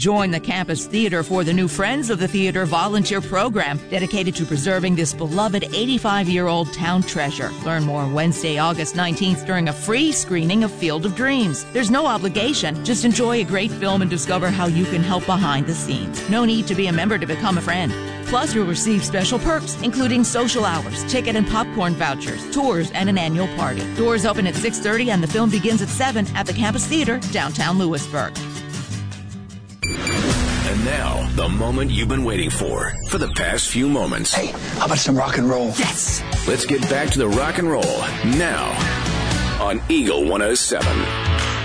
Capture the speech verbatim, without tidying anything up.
Join the Campus Theater for the new Friends of the Theater volunteer program dedicated to preserving this beloved eighty-five-year-old town treasure. Learn more Wednesday, August nineteenth during a free screening of Field of Dreams. There's no obligation. Just enjoy a great film and discover how you can help behind the scenes. No need to be a member to become a friend. Plus, you'll receive special perks, including social hours, ticket and popcorn vouchers, tours, and an annual party. Doors open at six thirty and the film begins at seven at the Campus Theater, downtown Lewisburg. And now, the moment you've been waiting for, for the past few moments. Hey, how about some rock and roll? Yes! Let's get back to the rock and roll now on Eagle one oh seven.